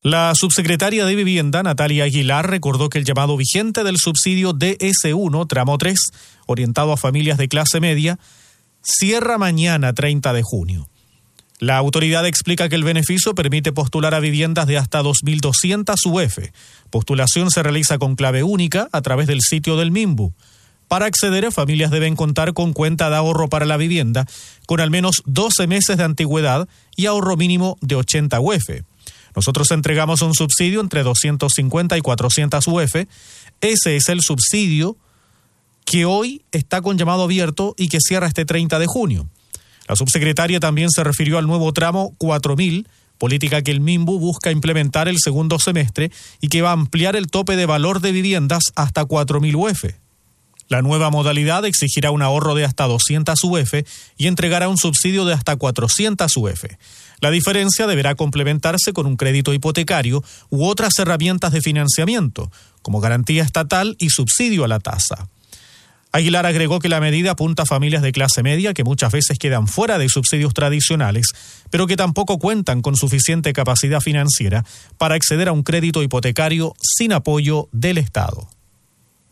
La subsecretaria de Vivienda, Natalia Aguilar, recordó que el llamado vigente del subsidio DS1, tramo 3, orientado a familias de clase media, cierra mañana 30 de junio. La autoridad explica que el beneficio permite postular a viviendas de hasta 2.200 UF. Postulación se realiza con clave única a través del sitio del MIMBU. Para acceder, familias deben contar con cuenta de ahorro para la vivienda, con al menos 12 meses de antigüedad y ahorro mínimo de 80 UF. Nosotros entregamos un subsidio entre 250 y 400 UF. Ese es el subsidio que hoy está con llamado abierto y que cierra este 30 de junio. La subsecretaria también se refirió al nuevo tramo 4.000, política que el MIMBU busca implementar el segundo semestre y que va a ampliar el tope de valor de viviendas hasta 4.000 UF. La nueva modalidad exigirá un ahorro de hasta 200 UF y entregará un subsidio de hasta 400 UF. La diferencia deberá complementarse con un crédito hipotecario u otras herramientas de financiamiento, como garantía estatal y subsidio a la tasa. Aguilar agregó que la medida apunta a familias de clase media que muchas veces quedan fuera de subsidios tradicionales, pero que tampoco cuentan con suficiente capacidad financiera para acceder a un crédito hipotecario sin apoyo del Estado.